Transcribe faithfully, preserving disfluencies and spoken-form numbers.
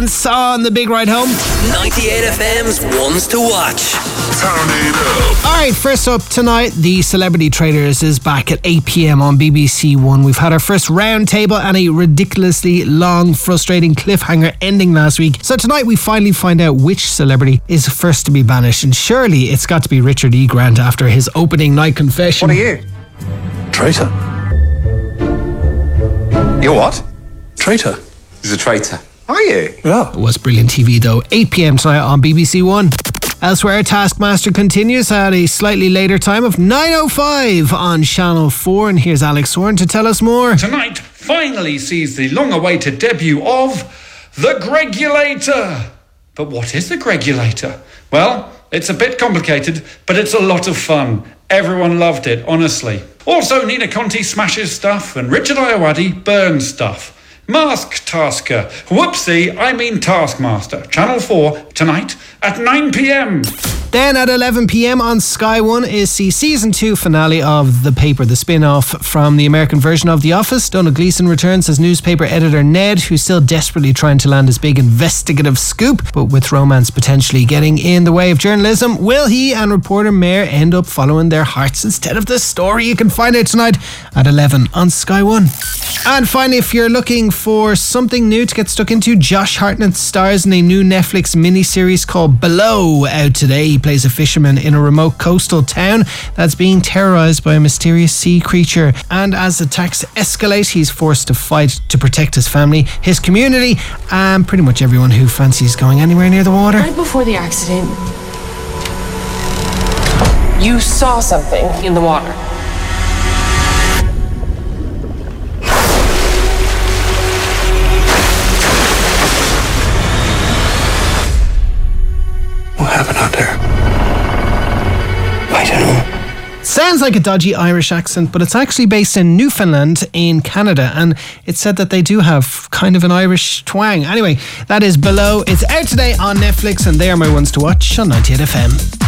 Dance on the big ride home. ninety-eight F M's Ones to Watch. Turn it up. Alright, first up tonight, The Celebrity Traders is back at eight p.m. on B B C One. We've had our first round table and a ridiculously long, frustrating cliffhanger ending last week. So tonight we finally find out which celebrity is first to be banished. And surely it's got to be Richard E. Grant after his opening night confession. What are you? Traitor. You're what? Traitor. He's a traitor. Are you? Yeah. It was brilliant T V though. eight p.m. tonight on B B C One. Elsewhere, Taskmaster continues at a slightly later time of nine oh five on Channel four. And here's Alex Horn to tell us more. Tonight finally sees the long-awaited debut of The Gregulator. But what is The Gregulator? Well, it's a bit complicated, but it's a lot of fun. Everyone loved it, honestly. Also, Nina Conti smashes stuff and Richard Ayoade burns stuff. Mask Tasker. Whoopsie, I mean Taskmaster. Channel four, tonight at nine p.m. Then at eleven p.m. on Sky One is the season two finale of The Paper, the spin-off from the American version of The Office. Donald Gleason returns as newspaper editor Ned, who's still desperately trying to land his big investigative scoop, but with romance potentially getting in the way of journalism, will he and reporter Mayor end up following their hearts instead of the story? You can find out tonight at eleven on Sky One. And finally, if you're looking for something new to get stuck into, Josh Hartnett stars in a new Netflix miniseries called Below, out today. He plays a fisherman in a remote coastal town that's being terrorised by a mysterious sea creature. And as attacks escalate, he's forced to fight to protect his family, his community, and pretty much everyone who fancies going anywhere near the water. Right before the accident, you saw something in the water. What happened out there? I don't know. Sounds like a dodgy Irish accent, but it's actually based in Newfoundland in Canada, and it's said that they do have kind of an Irish twang. Anyway, that is Below. It's out today on Netflix, and they are my ones to watch on ninety-eight F M.